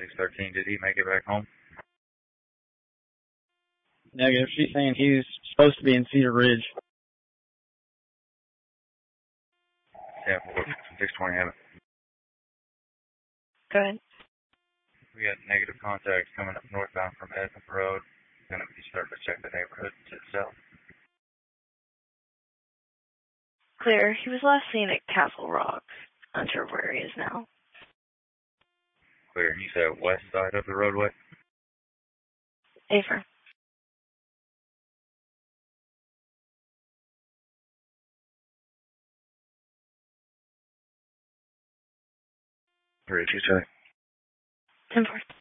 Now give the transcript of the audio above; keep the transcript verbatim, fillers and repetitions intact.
six thirteen, did he make it back home? Negative. She's saying he's supposed to be in Cedar Ridge. Yeah, we'll six twenty have it. Go ahead. We got negative contacts coming up northbound from Edmond Road. Gonna be starting to check the neighborhood to the south. Clear. He was last seen at Castle Rock. Unsure where he is now. Clear. You said west side of the roadway? Affirm. Three, two, seven. ten four.